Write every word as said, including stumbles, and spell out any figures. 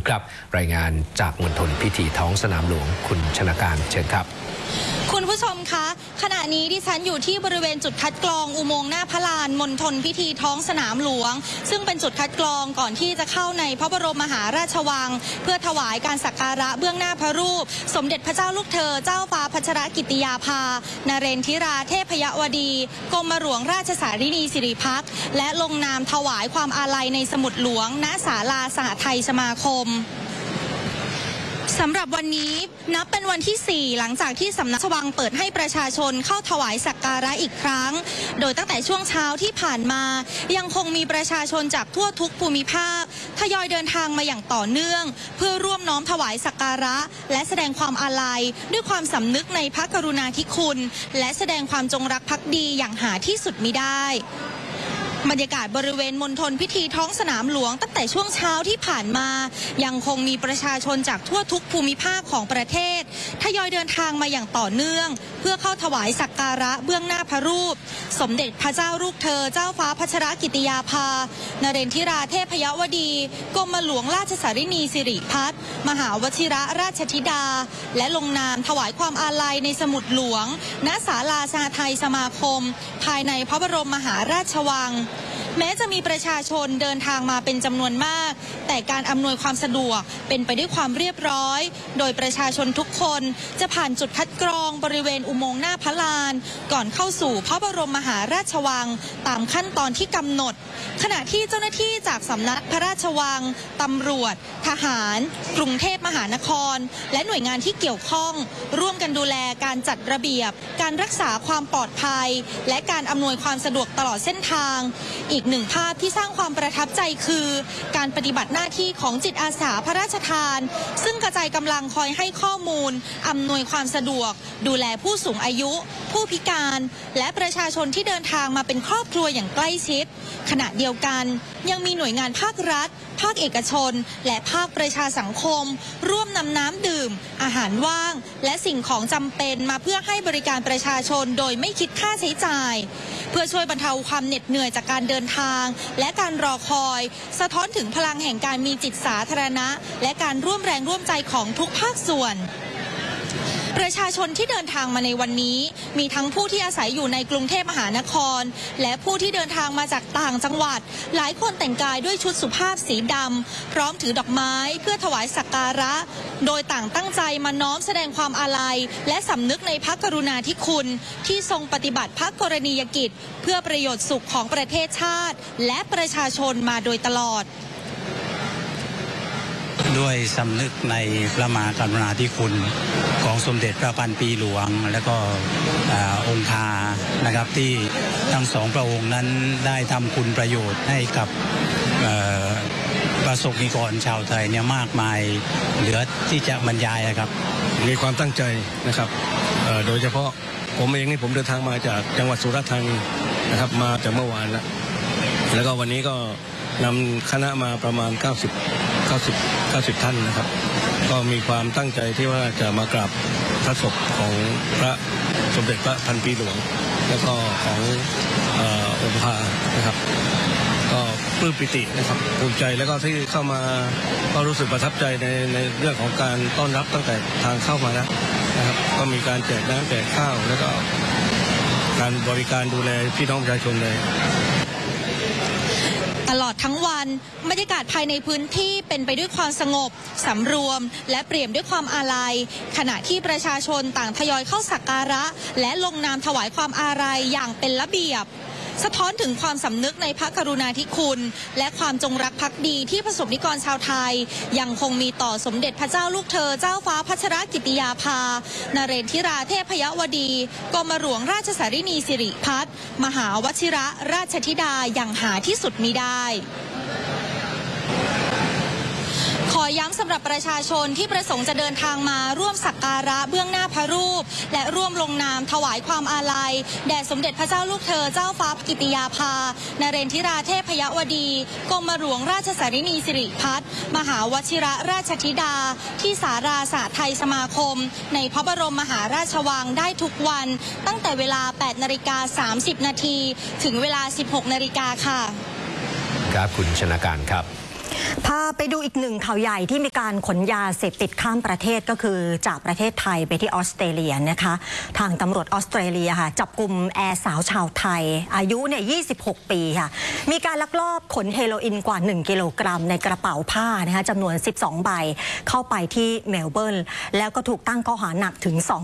ครับรายงานจากมณฑลพิธีท้องสนามหลวงคุณชนาการเชิญครับคุณผู้ชมคะขณะนี้ดิฉันอยู่ที่บริเวณจุดคัดกรองอุโมงค์หน้าพระลานมณฑลพิธีท้องสนามหลวงซึ่งเป็นจุดคัดกรองก่อนที่จะเข้าในพระบรมมหาราชวังเพื่อถวายการสักการะเบื้องหน้าพระรูปสมเด็จพระเจ้าลูกเธอเจ้าฟ้าพัชรกิติยาภานเรนทิราเทพยวดีกรมหลวงราชสารินีสิริพักษ์และลงนามถวายความอาลัยในสมุดหลวงณศาลาสหไทยสมาคมสำหรับวันนี้นับเป็นวันที่สี่หลังจากที่สำนักวังเปิดให้ประชาชนเข้าถวายสักการะอีกครั้งโดยตั้งแต่ช่วงเช้าที่ผ่านมายังคงมีประชาชนจากทั่วทุกภูมิภาคทยอยเดินทางมาอย่างต่อเนื่องเพื่อร่วมน้อมถวายสักการะและแสดงความอาลัยด้วยความสำนึกในพระกรุณาธิคุณและแสดงความจงรักภักดีอย่างหาที่สุดมิได้บรรยากาศบริเวณมณฑลพิธีท้องสนามหลวงตั้งแต่ช่วงเช้าที่ผ่านมายังคงมีประชาชนจากทั่วทุกภูมิภาคของประเทศทยอยเดินทางมาอย่างต่อเนื่องเพื่อเข้าถวายสักการะเบื้องหน้าพระรูปสมเด็จพระเจ้าลูกเธอเจ้าฟ้าพัชรกิติยาภานเรนทิราเทพยวดีกรมหลวงราชสารินีสิริพัฒน์มหาวชิระราชธิดาและลงนามถวายความอาลัยในสมุดหลวงณศาลาสหไทยสมาคมภายในพระบรมมหาราชวังแม้จะมีประชาชนเดินทางมาเป็นจำนวนมากแต่การอำนวยความสะดวกเป็นไปด้วยความเรียบร้อยโดยประชาชนทุกคนจะผ่านจุดคัดกรองบริเวณอุโมงค์หน้าพระลานก่อนเข้าสู่พระบรมมหาราชวังตามขั้นตอนที่กำหนดขณะที่เจ้าหน้าที่จากสำนักพระราชวังตำรวจทหารกรุงเทพมหานครและหน่วยงานที่เกี่ยวข้องร่วมกันดูแลการจัดระเบียบการรักษาความปลอดภัยและการอำนวยความสะดวกตลอดเส้นทางอีกหนึ่งภาพที่สร้างความประทับใจคือการปฏิบัติหน้าที่ของจิตอาสาพระราชทานซึ่งกระจายกำลังคอยให้ข้อมูลอำนวยความสะดวกดูแลผู้สูงอายุผู้พิการและประชาชนที่เดินทางมาเป็นครอบครัวอย่างใกล้ชิดขณะเดียวกันยังมีหน่วยงานภาครัฐภาคเอกชนและภาคประชาสังคมร่วมนำน้ำดื่มอาหารว่างและสิ่งของจำเป็นมาเพื่อให้บริการประชาชนโดยไม่คิดค่าใช้จ่ายเพื่อช่วยบรรเทาความเหน็ดเหนื่อยจากการเดินทางและการรอคอยสะท้อนถึงพลังแห่งการมีจิตสาธารณะและการร่วมแรงร่วมใจของทุกภาคส่วนประชาชนที่เดินทางมาในวันนี้มีทั้งผู้ที่อาศัยอยู่ในกรุงเทพมหานครและผู้ที่เดินทางมาจากต่างจังหวัดหลายคนแต่งกายด้วยชุดสุภาพสีดำพร้อมถือดอกไม้เพื่อถวายสักการะโดยต่างตั้งใจมาน้อมแสดงความอาลัยและสำนึกในพระกรุณาธิคุณที่ทรงปฏิบัติพระกรณียกิจเพื่อประโยชน์สุขของประเทศชาติและประชาชนมาโดยตลอดด้วยสำนึกในพระมหากรุณาธิคุณของสมเด็จพระพันปีหลวงและก็องค์านะครับที่ทั้งสองพระองค์นั้นได้ทำคุณประโยชน์ให้กับประสบนิกรชาวไทยเนี่ยมากมายเหลือที่จะบรรยายครับมีความตั้งใจนะครับโดยเฉพาะผมเองนี่ผมเดินทางมาจากจังหวัดสุราษฎร์ธานีนะครับมาจากเมื่อวานแล้วแล้วก็วันนี้ก็นำคณะมาประมาณเก้าสิบ เก้าสิบ เก้าสิบท่านนะครับก็มีความตั้งใจที่ว่าจะมากราบพระศพของพระสมเด็จพระพันปีหลวงแล้วก็ของเอ่อองค์พานะครับก็ปลื้มปิตินะครับภูมิใจแล้วก็ที่เข้ามาก็รู้สึกประทับใจในในเรื่องของการต้อนรับตั้งแต่ทางเข้ามาแล้วนะครับก็มีการแจกน้ำแจกข้าวแล้วก็การบริการดูแลพี่น้องประชาชนเลยตลอดทั้งวันบรรยากาศภายในพื้นที่เป็นไปด้วยความสงบสำรวมและเปี่ยมด้วยความอาลัยขณะที่ประชาชนต่างทยอยเข้าสักการะและลงนามถวายความอาลัยอย่างเป็นระเบียบสะท้อนถึงความสำนึกในพระกรุณาธิคุณและความจงรักภักดีที่ประสบนิกรชาวไทยยังคงมีต่อสมเด็จพระเจ้าลูกเธอเจ้าฟ้าพัชรกิติยาภานเรนทิราเทพยวดีกรมหลวงราชสารินีสิริพัฒน์มหาวชิระราชธิดาอย่างหาที่สุดมิได้ขอย้ำสำหรับประชาชนที่ประสงค์จะเดินทางมาร่วมสักการะเบื้องหน้าพระรูปและร่วมลงนามถวายความอาลัยแด่สมเด็จพระเจ้าลูกเธอเจ้าฟ้ากิติยาภานเรนทิราเทพยวดีกรมหลวงราชสารินีสิริพัฒน์มหาวชิระราชธิดาที่ศาลาสหไทยสมาคมในพระบรมมหาราชวังได้ทุกวันตั้งแต่เวลา แปดนาฬิกาสามสิบนาทีถึงเวลา สิบหกนาฬิกาค่ะครับคุณชนาการครับพาไปดูอีกหนึ่งข่าวใหญ่ที่มีการขนยาเสพติดข้ามประเทศก็คือจากประเทศไทยไปที่ออสเตรเลียนะคะทางตำรวจออสเตรเลียค่ะจับกลุ่มแอร์สาวชาวไทยอายุเนี่ยยี่สิบหกปีค่ะมีการลักลอบขนเฮโรอีนกว่าหนึ่งกิโลกรัมในกระเป๋าผ้านะคะจำนวนสิบสองใบเข้าไปที่เมลเบิร์นแล้วก็ถูกตั้งข้อหาหนักถึงสอง